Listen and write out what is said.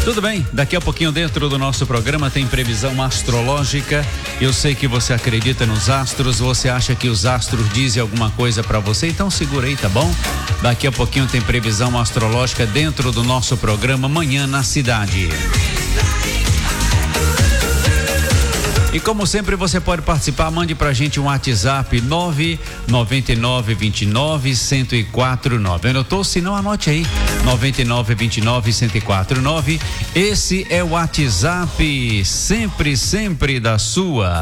Tudo bem, daqui a pouquinho dentro do nosso programa tem previsão astrológica. Eu sei que você acredita nos astros, você acha que os astros dizem alguma coisa para você, então segura aí, tá bom? Daqui a pouquinho tem previsão astrológica dentro do nosso programa Manhã na Cidade. E como sempre você pode participar, mande pra gente um WhatsApp 99929-1049. Anotou? Se não, anote aí, 9929-1049. Esse é o WhatsApp sempre da sua.